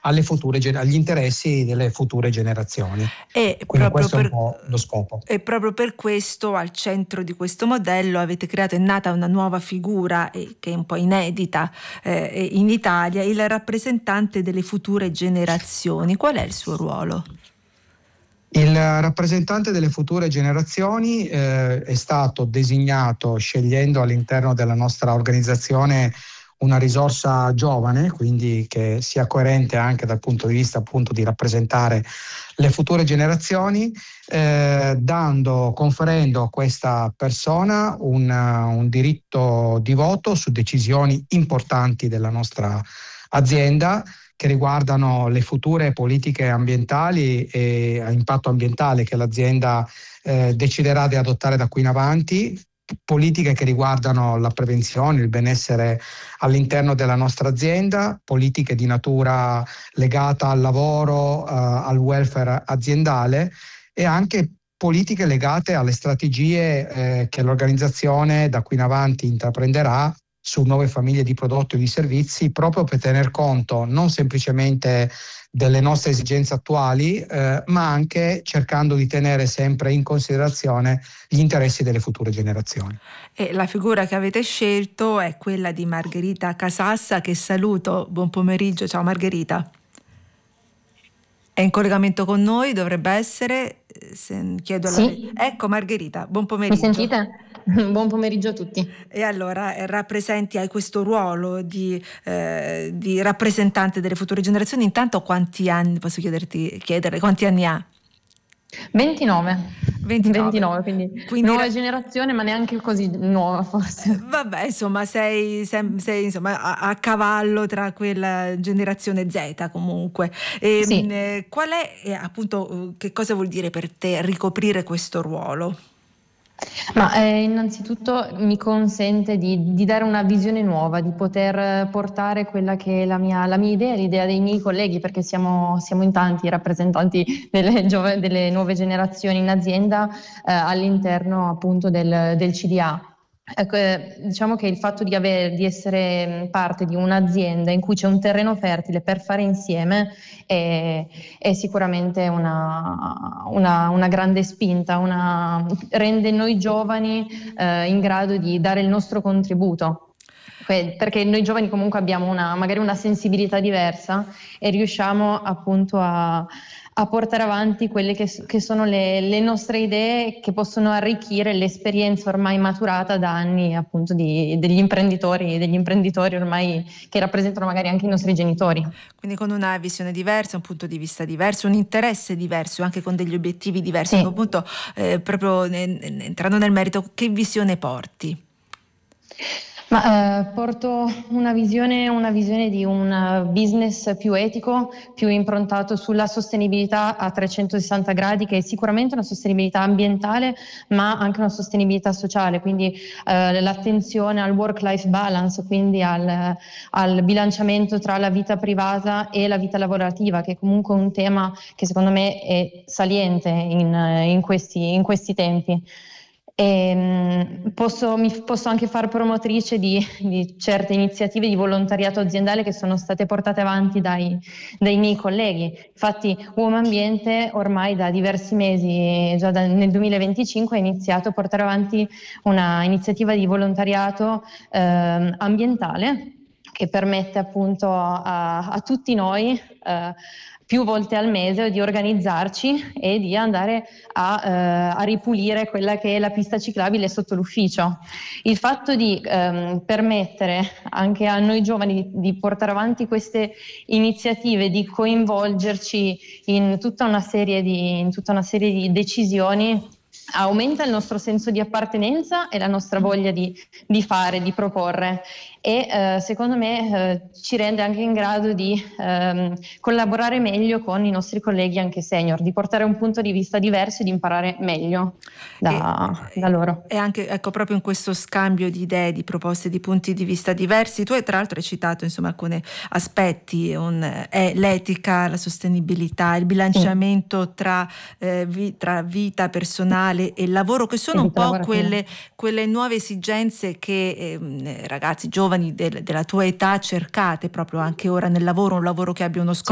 agli interessi delle future generazioni. E quindi proprio questo è un po' lo scopo. E proprio per questo al centro di questo modello avete creato, è nata una nuova figura che è un po' inedita in Italia, il rappresentante delle future generazioni. Qual è il suo ruolo? Il rappresentante delle future generazioni è stato designato scegliendo all'interno della nostra organizzazione una risorsa giovane, quindi che sia coerente anche dal punto di vista appunto di rappresentare le future generazioni, conferendo a questa persona un diritto di voto su decisioni importanti della nostra azienda, che riguardano le future politiche ambientali e a impatto ambientale che l'azienda deciderà di adottare da qui in avanti, politiche che riguardano la prevenzione, il benessere all'interno della nostra azienda, politiche di natura legata al lavoro, al welfare aziendale, e anche politiche legate alle strategie che l'organizzazione da qui in avanti intraprenderà su nuove famiglie di prodotti o di servizi, proprio per tener conto non semplicemente delle nostre esigenze attuali, ma anche cercando di tenere sempre in considerazione gli interessi delle future generazioni. E la figura che avete scelto è quella di Margherita Casassa, che saluto. Buon pomeriggio, ciao Margherita. È in collegamento con noi, dovrebbe essere. Chiedo Sì. Ecco Margherita, buon pomeriggio. Mi sentite? Buon pomeriggio a tutti. E allora hai questo ruolo di rappresentante delle future generazioni. Intanto quanti anni, posso chiedere quanti anni ha? 29, quindi nuova era... generazione, ma neanche così nuova forse. Vabbè, insomma, sei insomma a cavallo tra quella generazione Z comunque. Sì. Qual è appunto, che cosa vuol dire per te ricoprire questo ruolo? Ma innanzitutto mi consente di dare una visione nuova, di poter portare quella che è la mia idea, l'idea dei miei colleghi, perché siamo in tanti rappresentanti delle nuove generazioni in azienda all'interno appunto del CDA. Ecco, diciamo che il fatto di essere parte di un'azienda in cui c'è un terreno fertile per fare insieme è sicuramente una grande spinta, rende noi giovani in grado di dare il nostro contributo. Perché noi giovani comunque abbiamo magari una sensibilità diversa e riusciamo appunto a portare avanti quelle che sono le nostre idee, che possono arricchire l'esperienza ormai maturata da anni appunto degli imprenditori ormai, che rappresentano magari anche i nostri genitori. Quindi con una visione diversa, un punto di vista diverso, un interesse diverso, anche con degli obiettivi diversi. Sì. Appunto, proprio entrando nel merito, che visione porti? Ma porto una visione di un business più etico, più improntato sulla sostenibilità a 360 gradi, che è sicuramente una sostenibilità ambientale, ma anche una sostenibilità sociale, quindi l'attenzione al work-life balance, quindi al bilanciamento tra la vita privata e la vita lavorativa, che è comunque un tema che secondo me è saliente in questi tempi. Mi posso anche far promotrice di certe iniziative di volontariato aziendale che sono state portate avanti dai miei colleghi. Infatti Uomambiente ormai da diversi mesi, già nel 2025, ha iniziato a portare avanti una iniziativa di volontariato ambientale, che permette appunto a tutti noi più volte al mese di organizzarci e di andare a ripulire quella che è la pista ciclabile sotto l'ufficio. Il fatto di permettere anche a noi giovani di portare avanti queste iniziative, di coinvolgerci in tutta una serie di decisioni, aumenta il nostro senso di appartenenza e la nostra voglia di fare, di proporre, e secondo me ci rende anche in grado di collaborare meglio con i nostri colleghi anche senior, di portare un punto di vista diverso e di imparare meglio da loro. E anche, ecco, proprio in questo scambio di idee, di proposte, di punti di vista diversi, tu tra l'altro hai citato insomma alcuni aspetti, è l'etica, la sostenibilità, il bilanciamento tra vita personale e lavoro, che sono un po' quelle nuove esigenze che ragazzi giovani della tua età cercate proprio anche ora nel lavoro, un lavoro che abbia uno scopo